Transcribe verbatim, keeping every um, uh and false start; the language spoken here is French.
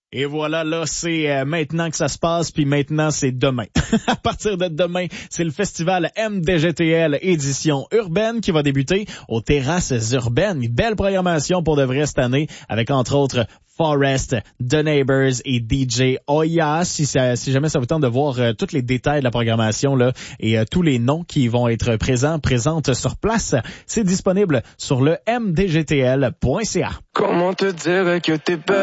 Et voilà, là, c'est euh, maintenant que ça se passe, puis maintenant, c'est demain. À partir de demain, c'est le festival M D G T L édition urbaine qui va débuter aux terrasses urbaines. Une belle programmation pour de vrai cette année, avec entre autres Forest, The Neighbors et D J Oya. Si, ça, si jamais ça vous tente de voir euh, tous les détails de la programmation là et euh, tous les noms qui vont être présents, présentes sur place, c'est disponible sur le m d g t l point c a. Comment te dire que t'es belle?